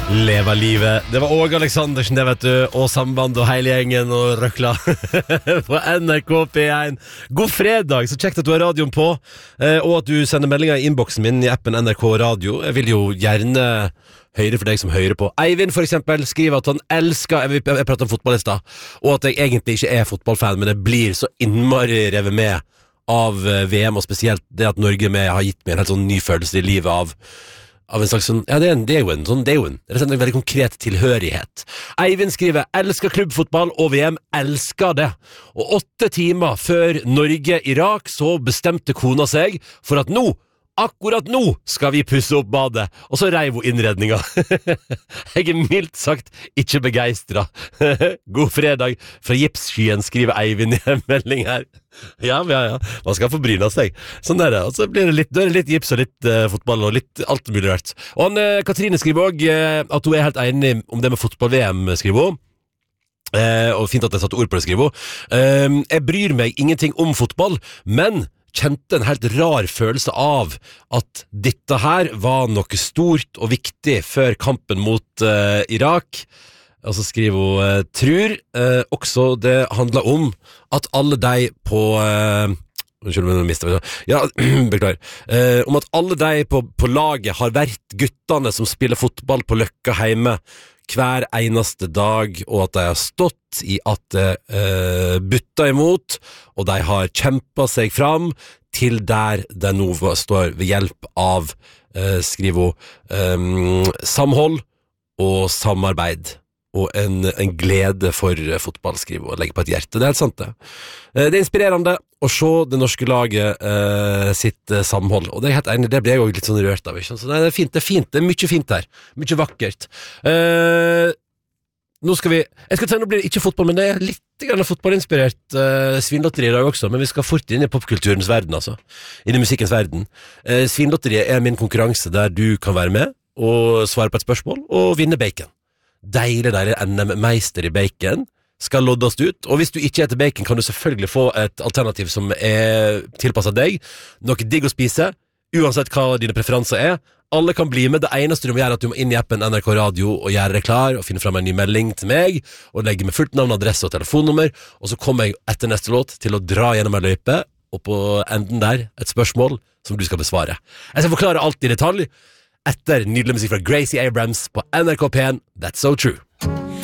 Leva livet. Det var Åge Aleksandersen, det vet du, og Samband og hele gjengen og røkla på NRK P1. God fredag, så kjekt at du har radioen på, og at du sender meldinger i innboksen min i appen NRK Radio. Jeg vil jo gjerne høre for deg som hører på. Eivind for eksempel skriver at han elsker, jeg prater om fotballister, og at jeg egentlig ikke er fotballfan, men jeg blir så innmari revet med av VM, og spesielt det at Norge har gitt meg en helt sånn ny følelse i livet av en slags sånn, ja, det er jo en veldig konkret tilhørighet. Eivind skriver, elsker klubbfotball og VM, elsker det. Og 8 timer før Norge-Irak så bestemte kona seg for at akkurat nå skal vi pusse opp badet, og så reiv hun innredninga. Jeg er mildt sagt ikke begeistret. God fredag fra Gipsskyen, skriver Eivind i en melding her. Ja, man skal få bryna seg. Sånn er det, og så blir det litt gips og litt fotball og litt alt mulig rart. Og Katrine skriver også at hun er helt enig om det med fotball-VM, skriver hun. Og fint at jeg satte ord på det, skriver hun. Jeg bryr meg ingenting om fotball, men kjente en helt rar følelse av at dette her var noe stort og viktig før kampen mot Irak. Og så skriver hun, tror også det handler om at alle de på unnskyld, men jeg mistet det. Ja, beklager. Om at alle de på laget har vært guttene som spiller fotball på Løkka hjemme hver eneste dag, og at de har stått i at det butta imot, og de har kjempet seg fram til der de nå står ved hjelp av, skriver hun, samhold og samarbeid. Og en glede for fotball, skriver hun, og legger på et hjerte. Det er helt sant, det. Det er inspirerende å se det norske laget sitt samhold, og det er helt enig, det blir jeg også litt sånn rørt av, ikke? Så det er fint, det er mye fint her, mye vakkert. Nå skal nå blir det ikke fotball, men det er litt grann fotballinspirert svinlotteri i dag også, men vi skal fort inn i popkulturens verden, altså. Inn i musikkens verden. Svinlotteriet er min konkurranse der du kan være med og svare på et spørsmål og vinne bacon. Deilig NM-meister i bacon skal loddes ut, og hvis du ikke heter bacon kan du selvfølgelig få et alternativ som er tilpasset deg, noe digg å spise, uansett hva dine preferanser er. Alle kan bli med, det eneste du må gjøre er at du må inn i appen NRK Radio og gjøre deg klar og finne frem en ny melding til meg og legge med fullt navn, adresse og telefonnummer, og så kommer jeg etter neste låt til å dra gjennom en løype, og på enden der et spørsmål som du skal besvare. Jeg skal forklare alt i detalj etter nydelig musikk fra Gracie Abrams på NRK P1, That's So True.